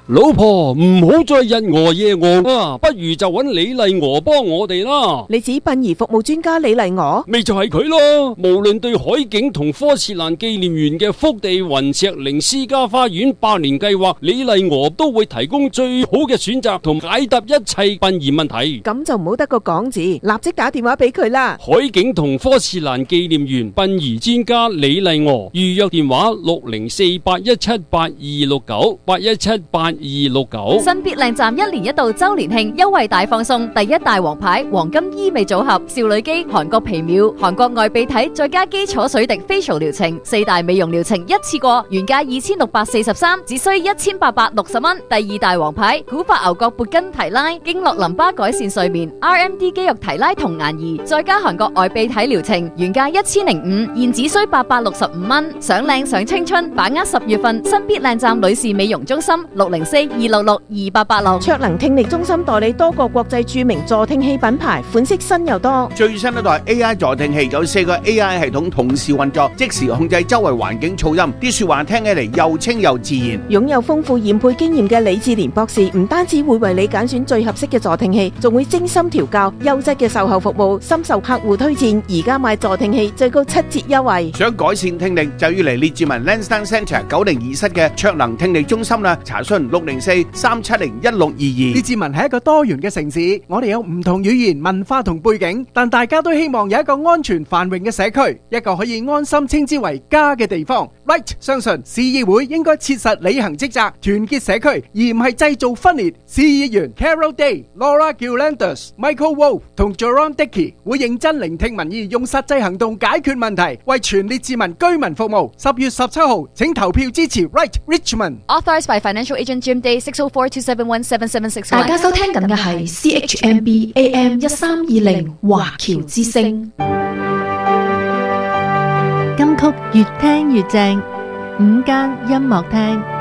老婆唔好再日餓夜餓啊，不如就揾李麗娥幫我哋啦。 你指殯儀服務專家李麗娥？ 咪就係佢咯。無論對海景同科切蘭紀念園嘅福地雲石靈私家花園百年計劃，李麗娥都會提供最好嘅選擇同解答一切殯儀問題。 咁就唔好得個講字，立即打電話俾佢啦。 海景同科切蘭紀念園殯儀專家李麗娥，預約電話604-817-8269，817-8269。 新必靚站1年1度周年慶優惠大放送，第一大王牌黃金醫美組合，少女肌、韓國皮秒、韓國外鼻體，再加基礎水滴 facial 療程，4大美容療程一次過，原價2643，只需1860蚊。第二大王牌古法牛角勃根提拉，經絡淋巴改善睡眠 ，RMD 肌肉提拉同顏儀，再加韓國外鼻體療程，原價1005，現只需865蚊。想靚想青春，把握10月份新必靚站女士美容中心604-266-2886。 卓能聽力中心代理多個國際著名助聽器品牌，款式新又多。 最新一代 AI 助聽器有4個 AI 系統同時運作，即時控制周圍環境噪音，啲說話聽起嚟又清又自然。 擁有豐富研配經驗嘅李志蓮博士，唔單止會為你揀選最合適嘅助聽器，仲會精心調教，優質嘅售後服務，深受客戶推薦。而家買助聽器最高7折優惠。 想改善聽力就要嚟列治文 Lansdowne Centre 902室嘅卓能聽力中心啦，查詢604-370-1622。 列治文係一個多元嘅城市，我哋有唔同語言、文化同背景，但大家都希望有一個安全繁榮嘅社區，一個可以安心稱之為家嘅地方。Right 相信市議會應該切實履行職責，團結社區，而唔係製造分裂。市議員 Carol Day、Laura Gillanders、Michael Wolf 同 Jerome Dickey 會認真聆聽民意，用實際行動解決問題，為全列治文居民服務。10月17號，請投票支持 Right Richmond。 Authorized by Financial Agent Jim Day 604-271-7761。 大家收聽緊嘅係 CHMB AM 1320華僑之聲。 金曲越聽越正，午間音樂廳。